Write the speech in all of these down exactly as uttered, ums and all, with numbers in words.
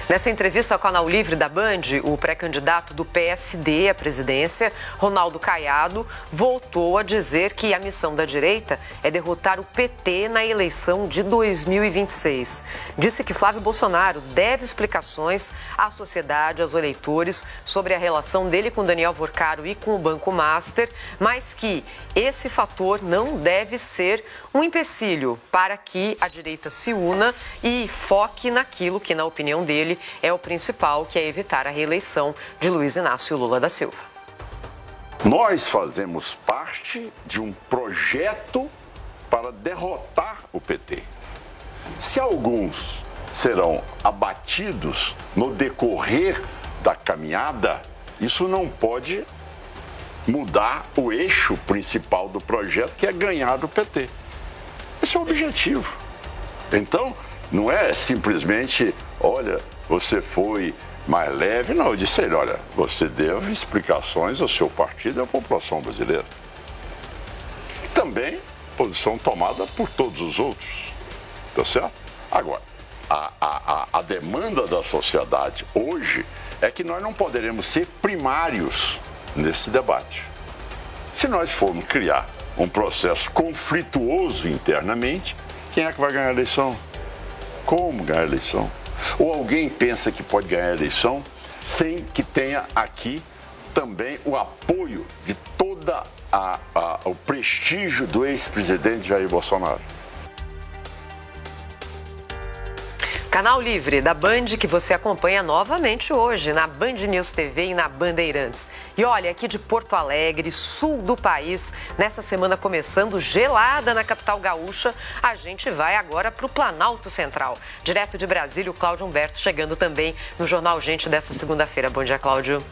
Nessa entrevista ao Canal Livre da Band, o pré-candidato do P S D à presidência, Ronaldo Caiado, voltou a dizer que a missão da direita é derrotar o P T na eleição de dois mil e vinte e seis. Disse que Flávio Bolsonaro deve explicações à sociedade, aos eleitores, sobre a relação dele com Daniel Vorcaro e com o Banco Master, mas que esse fator não deve ser um empecilho para que a direita se una e foque naquilo que, na opinião dele, é o principal, que é evitar a reeleição de Luiz Inácio Lula da Silva. Nós fazemos parte de um projeto para derrotar o P T. Se alguns serão abatidos no decorrer da caminhada, isso não pode mudar o eixo principal do projeto, que é ganhar do P T. Esse é o objetivo. Então, não é simplesmente, olha, você foi mais leve. Não, eu disse a ele, olha, você deve explicações ao seu partido e à população brasileira. E também posição tomada por todos os outros. Tá certo? Agora, a, a, a demanda da sociedade hoje é que nós não poderemos ser primários nesse debate. Se nós formos criar um processo conflituoso internamente, quem é que vai ganhar a eleição? Como ganhar a eleição? Ou alguém pensa que pode ganhar a eleição sem que tenha aqui também o apoio de toda a, a, o prestígio do ex-presidente Jair Bolsonaro? Canal Livre da Band, que você acompanha novamente hoje na Band News T V e na Bandeirantes. E olha, aqui de Porto Alegre, sul do país, nessa semana começando gelada na capital gaúcha, a gente vai agora para o Planalto Central. Direto de Brasília, o Cláudio Humberto chegando também no Jornal Gente dessa segunda-feira. Bom dia, Cláudio.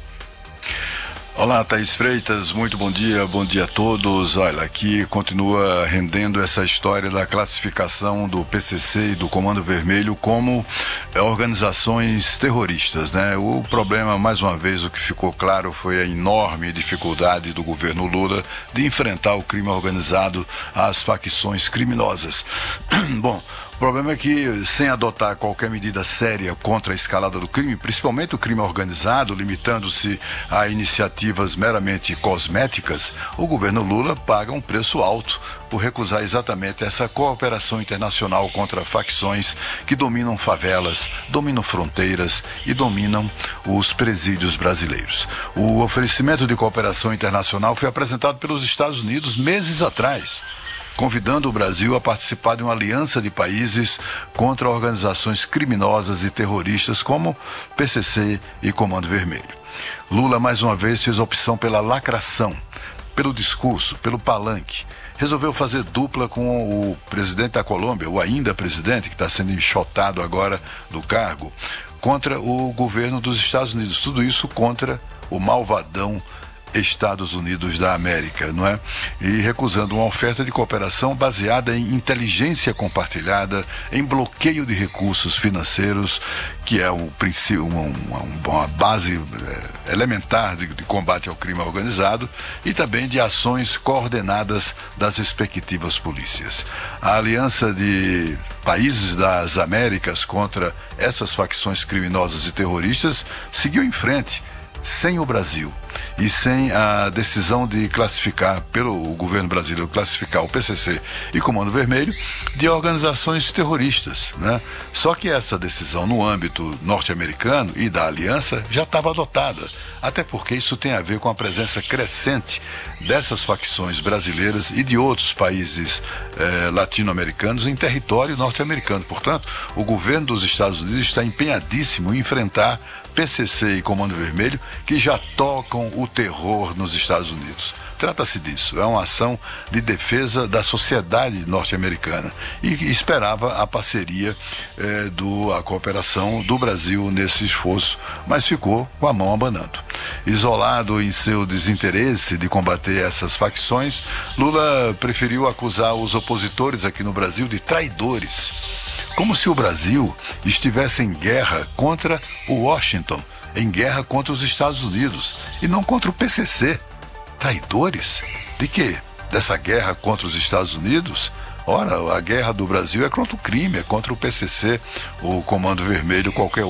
Olá, Thaís Freitas, muito bom dia, bom dia a todos. Olha, aqui continua rendendo essa história da classificação do P C C e do Comando Vermelho como organizações terroristas, né? O problema, mais uma vez, o que ficou claro foi a enorme dificuldade do governo Lula de enfrentar o crime organizado, as facções criminosas. Bom, o problema é que, sem adotar qualquer medida séria contra a escalada do crime, principalmente o crime organizado, limitando-se a iniciativas meramente cosméticas, o governo Lula paga um preço alto por recusar exatamente essa cooperação internacional contra facções que dominam favelas, dominam fronteiras e dominam os presídios brasileiros. O oferecimento de cooperação internacional foi apresentado pelos Estados Unidos meses atrás, convidando o Brasil a participar de uma aliança de países contra organizações criminosas e terroristas como P C C e Comando Vermelho. Lula, mais uma vez, fez opção pela lacração, pelo discurso, pelo palanque. Resolveu fazer dupla com o presidente da Colômbia, o ainda presidente, que está sendo enxotado agora do cargo, contra o governo dos Estados Unidos. Tudo isso contra o malvadão Estados Unidos da América, não é? E recusando uma oferta de cooperação baseada em inteligência compartilhada, em bloqueio de recursos financeiros, que é um princípio, uma, uma base é, elementar de, de combate ao crime organizado, e também de ações coordenadas das respectivas polícias. A aliança de países das Américas contra essas facções criminosas e terroristas seguiu em frente, sem o Brasil e sem a decisão de classificar, pelo governo brasileiro, classificar o P C C e Comando Vermelho de organizações terroristas, né? Só que essa decisão no âmbito norte-americano e da aliança já estava adotada, até porque isso tem a ver com a presença crescente dessas facções brasileiras e de outros países eh, latino-americanos em território norte-americano. Portanto, o governo dos Estados Unidos está empenhadíssimo em enfrentar P C C e Comando Vermelho, que já tocam o terror nos Estados Unidos. Trata-se disso, é uma ação de defesa da sociedade norte-americana e esperava a parceria, eh, do, a cooperação do Brasil nesse esforço, mas ficou com a mão abanando. Isolado em seu desinteresse de combater essas facções, Lula preferiu acusar os opositores aqui no Brasil de traidores, como se o Brasil estivesse em guerra contra o Washington, em guerra contra os Estados Unidos e não contra o P C C. Traidores? De quê? Dessa guerra contra os Estados Unidos? Ora, a guerra do Brasil é contra o crime, é contra o P C C, o Comando Vermelho, qualquer